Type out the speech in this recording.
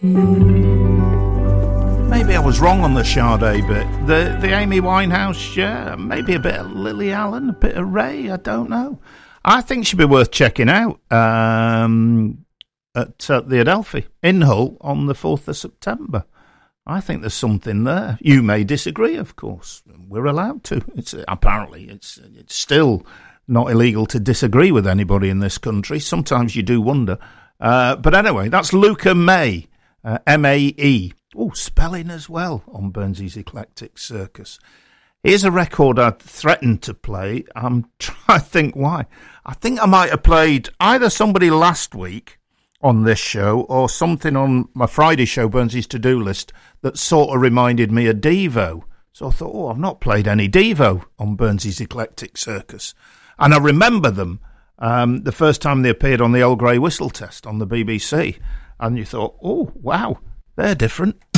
Maybe I was wrong on the Sade bit. The Amy Winehouse, yeah, maybe a bit of Lily Allen, a bit of Ray, I don't know. I think she'd be worth checking out at the Adelphi in Hull on the 4th of September. I think there's something there. You may disagree, of course. We're allowed to. Apparently, it's still not illegal to disagree with anybody in this country. Sometimes you do wonder. But anyway, that's Luca May, M-A-E. Oh, spelling as well on Burnsy's Eclectic Circus. Here's a record I threatened to play. I'm trying to think why. I think I might have played either somebody last week on this show or something on my Friday show, Burnsy's To-Do List, that sort of reminded me of Devo. So I thought, I've not played any Devo on Burnsy's Eclectic Circus. And I remember them the first time they appeared on the Old Grey Whistle Test on the BBC. And you thought, oh, wow, they're different.